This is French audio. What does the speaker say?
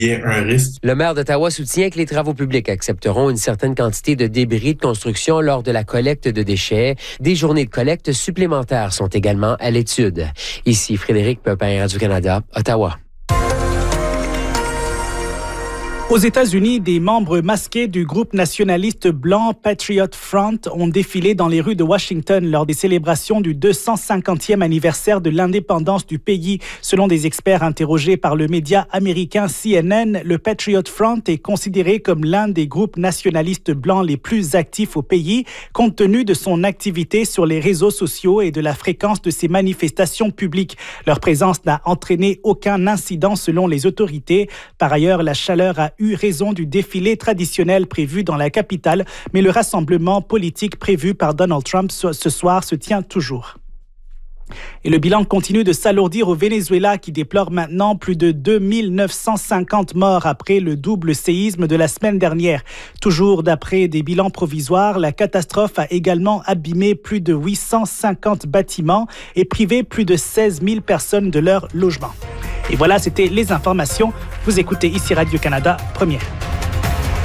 il y ait un risque. Le maire d'Ottawa soutient que les travaux publics accepteront une certaine quantité de débris de construction lors de la collecte de déchets. Des journées de collecte supplémentaires sont également à l'étude. Ici Frédéric Pepin, Radio-Canada, Ottawa. Aux États-Unis, des membres masqués du groupe nationaliste blanc Patriot Front ont défilé dans les rues de Washington lors des célébrations du 250e anniversaire de l'indépendance du pays. Selon des experts interrogés par le média américain CNN, le Patriot Front est considéré comme l'un des groupes nationalistes blancs les plus actifs au pays, compte tenu de son activité sur les réseaux sociaux et de la fréquence de ses manifestations publiques. Leur présence n'a entraîné aucun incident selon les autorités. Par ailleurs, la chaleur a eu raison du défilé traditionnel prévu dans la capitale, mais le rassemblement politique prévu par Donald Trump ce soir se tient toujours. Et le bilan continue de s'alourdir au Venezuela qui déplore maintenant plus de 2950 morts après le double séisme de la semaine dernière. Toujours d'après des bilans provisoires, la catastrophe a également abîmé plus de 850 bâtiments et privé plus de 16 000 personnes de leur logement. Et voilà, c'était les informations. Vous écoutez ici Radio-Canada, première.